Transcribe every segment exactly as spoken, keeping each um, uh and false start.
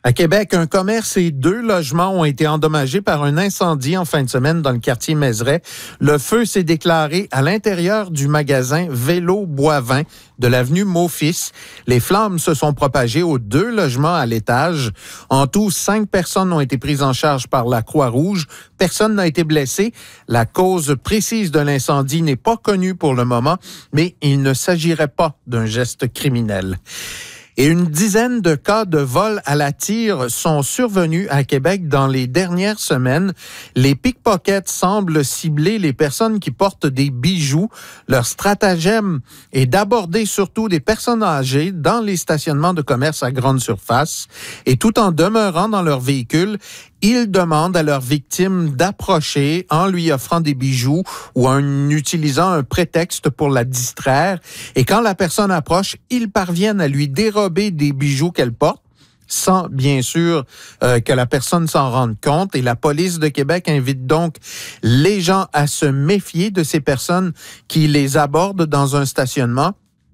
À Québec, un commerce et deux logements ont été endommagés par un incendie en fin de semaine dans le quartier Mézeray. Le feu s'est déclaré à l'intérieur du magasin Vélo Boivin de l'avenue Maufis. Les flammes se sont propagées aux deux logements à l'étage. En tout, cinq personnes ont été prises en charge par la Croix-Rouge. Personne n'a été blessé. La cause précise de l'incendie n'est pas connue pour le moment, mais il ne s'agirait pas d'un geste criminel. Et une dizaine de cas de vol à la tire sont survenus à Québec dans les dernières semaines. Les pickpockets semblent cibler les personnes qui portent des bijoux. Leur stratagème est d'aborder surtout des personnes âgées dans les stationnements de commerce à grande surface. Et tout en demeurant dans leur véhicule, ils demandent à leur victime d'approcher en lui offrant des bijoux ou en utilisant un prétexte pour la distraire. Et quand la personne approche, ils parviennent à lui dérober des bijoux qu'elle porte, sans, bien sûr, euh, que la personne s'en rende compte. Et la police de Québec invite donc les gens à se méfier de ces personnes qui les abordent dans un stationnement,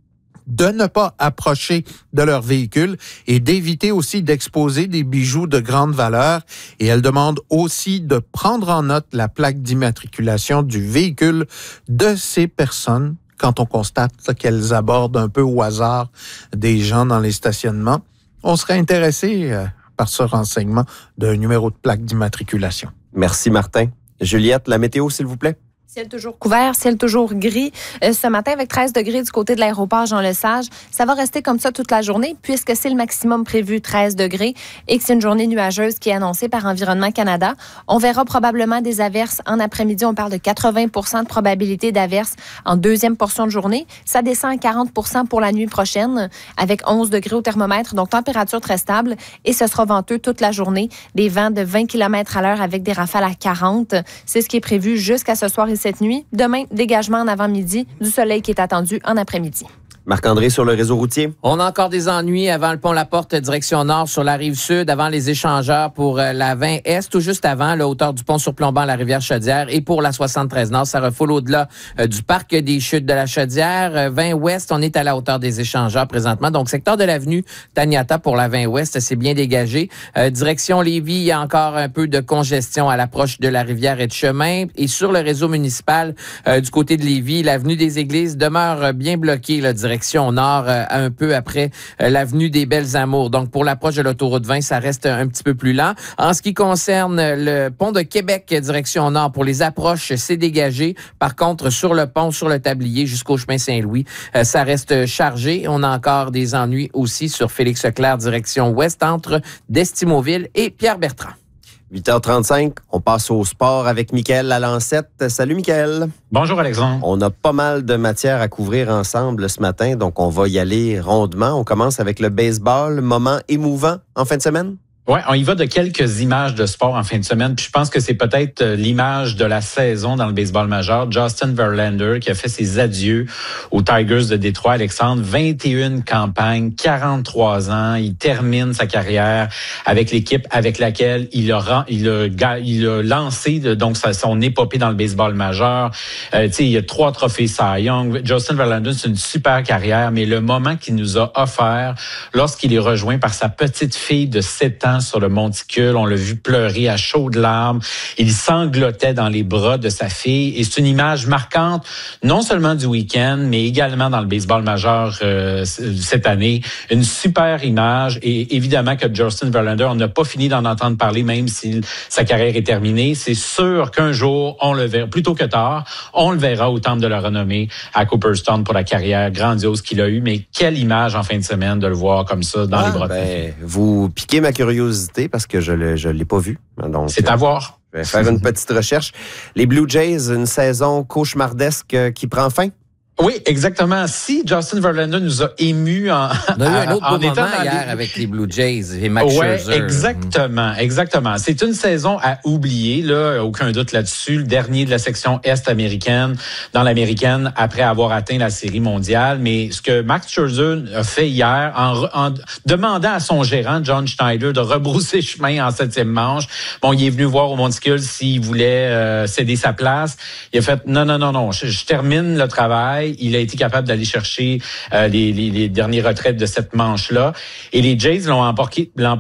de ne pas approcher de leur véhicule et d'éviter aussi d'exposer des bijoux de grande valeur. Et elle demande aussi de prendre en note la plaque d'immatriculation du véhicule de ces personnes quand on constate qu'elles abordent un peu au hasard des gens dans les stationnements. On serait intéressé euh, par ce renseignement d'un numéro de plaque d'immatriculation. Merci Martin. Juliette, la météo s'il vous plaît. Ciel toujours couvert, ciel toujours gris. Euh, ce matin, avec treize degrés du côté de l'aéroport Jean-Lesage, ça va rester comme ça toute la journée puisque c'est le maximum prévu, treize degrés, et que c'est une journée nuageuse qui est annoncée par Environnement Canada. On verra probablement des averses en après-midi. On parle de quatre-vingts pour cent de probabilité d'averses en deuxième portion de journée. Ça descend à quarante pour cent pour la nuit prochaine avec onze degrés au thermomètre, donc température très stable, et ce sera venteux toute la journée. Des vents de vingt kilomètres à l'heure avec des rafales à quarante. C'est ce qui est prévu jusqu'à ce soir et cette nuit. Demain, dégagement en avant-midi, du soleil qui est attendu en après-midi. Marc-André, sur le réseau routier. On a encore des ennuis avant le pont La Porte, direction nord sur la rive sud, avant les échangeurs pour la vingt Est, ou juste avant, la hauteur du pont surplombant la rivière Chaudière, et pour la soixante-treize Nord, ça refoule au-delà euh, du parc des chutes de la Chaudière. Euh, vingt Ouest, on est à la hauteur des échangeurs présentement. Donc, secteur de l'avenue Taniata pour la vingt Ouest, c'est bien dégagé. Euh, direction Lévis, il y a encore un peu de congestion à l'approche de la rivière et de chemin. Et sur le réseau municipal, euh, du côté de Lévis, l'avenue des Églises demeure bien bloquée, la direction nord, euh, un peu après euh, l'avenue des Belles Amours. Donc, pour l'approche de l'autoroute vingt, ça reste un petit peu plus lent. En ce qui concerne le pont de Québec, direction nord, pour les approches, c'est dégagé. Par contre, sur le pont, sur le tablier, jusqu'au chemin Saint-Louis, euh, ça reste chargé. On a encore des ennuis aussi sur Félix-Leclerc, direction ouest, entre Destimoville et Pierre-Bertrand. huit heures trente-cinq, on passe au sport avec Mickaël Lalancette. Salut Mickaël. Bonjour Alexandre. On a pas mal de matière à couvrir ensemble ce matin, donc on va y aller rondement. On commence avec le baseball, moment émouvant en fin de semaine. Oui, on y va de quelques images de sport en fin de semaine. Puis je pense que c'est peut-être l'image de la saison dans le baseball majeur. Justin Verlander qui a fait ses adieux aux Tigers de Détroit. Alexandre, vingt et une campagnes, quarante-trois ans. Il termine sa carrière avec l'équipe avec laquelle il a, il a, il a lancé donc son épopée dans le baseball majeur. Euh, tu sais, il y a trois trophées Cy Young. Justin Verlander, c'est une super carrière, mais le moment qu'il nous a offert lorsqu'il est rejoint par sa petite fille de sept ans sur le monticule. On l'a vu pleurer à chaudes larmes. Il sanglotait dans les bras de sa fille. Et c'est une image marquante, non seulement du week-end, mais également dans le baseball majeur euh, cette année. Une super image. Et évidemment que Justin Verlander, on n'a pas fini d'en entendre parler, même si sa carrière est terminée. C'est sûr qu'un jour, on le verra, plutôt que tard, on le verra au Temple de la Renommée à Cooperstown pour la carrière grandiose qu'il a eue. Mais quelle image en fin de semaine de le voir comme ça dans ah, les bras de ben, vous piquez ma curiosité parce que je ne l'ai pas vu. Donc, c'est à voir. Je vais faire une petite recherche. Les Blue Jays, une saison cauchemardesque qui prend fin? Oui, exactement. Si Justin Verlander nous a émus en On a eu un autre beau moment hier les... avec les Blue Jays et Max ouais, Scherzer. Exactement, exactement. C'est une saison à oublier, là, aucun doute là-dessus. Le dernier de la section Est américaine, dans l'américaine, après avoir atteint la Série mondiale. Mais ce que Max Scherzer a fait hier, en, en demandant à son gérant, John Schneider, de rebrousser chemin en septième manche, bon, il est venu voir au monticule s'il voulait euh, céder sa place. Il a fait, non, non, non, non, je, je termine le travail. Il a été capable d'aller chercher euh, les, les, les derniers retraites de cette manche-là. Et les Jays l'ont emporté, l'ont